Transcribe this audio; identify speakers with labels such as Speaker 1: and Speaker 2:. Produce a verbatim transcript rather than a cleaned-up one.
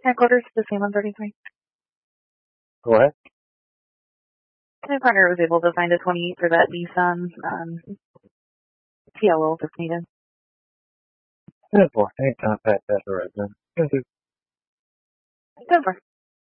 Speaker 1: Headquarters, the same one thirty-three.
Speaker 2: Go ahead.
Speaker 1: My partner was able to find a twenty-eight for that Nissan um, T L O if needed.
Speaker 2: ten four. Any contact at the resident.
Speaker 1: ten four.